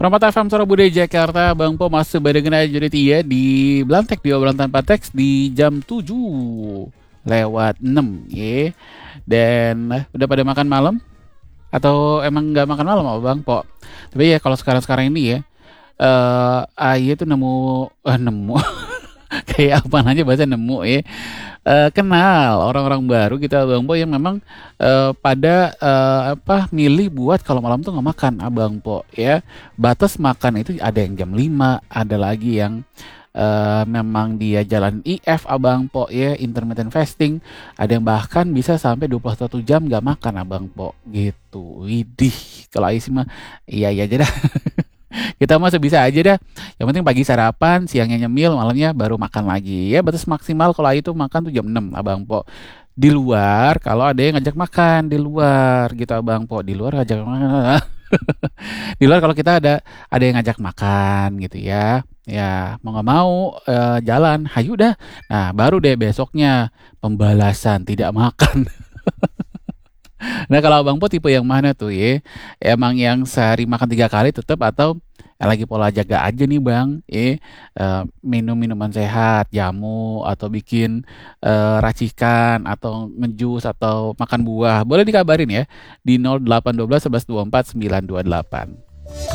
Permata FM Surabaya Jakarta, Bang Po masih barengan aja jadi ya di Belantek di obrolan tanpa teks di jam 7 lewat 6 ya. Dan udah pada makan malam atau emang nggak makan malam apa Bang Po? Tapi ya kalau sekarang-sekarang ini ya Aye tuh nemu kayak apa aja bahasa nemu ya. Kenal orang-orang baru kita Abang Po yang memang pada milih buat kalau malam tuh nggak makan Abang Po ya. Batas makan itu ada yang jam 5, ada lagi yang memang dia jalan IF Abang Po ya, intermittent fasting, ada yang bahkan bisa sampai 21 jam nggak makan Abang Po gitu. Widih, kalau Ais mah iya iya aja dah. Kita mah sebisa aja dah. Yang penting pagi sarapan, siangnya nyemil, malamnya baru makan lagi. Ya batas maksimal kalau itu makan tuh jam 6 Abang Po. Di luar kalau ada yang ngajak makan di luar gitu Abang Po. Di luar ngajak makan. Di luar kalau kita ada yang ngajak makan gitu ya. Ya mau nggak mau jalan, hayu dah. Nah baru deh besoknya pembalasan tidak makan. Nah kalau Abang Po tipe yang mana tuh ya? Emang yang sehari makan 3 kali tetap atau lagi pola jaga aja nih Bang? Minum minuman sehat, jamu atau bikin racikan atau ngejus atau makan buah. Boleh dikabarin ya di 0812 11 24 928.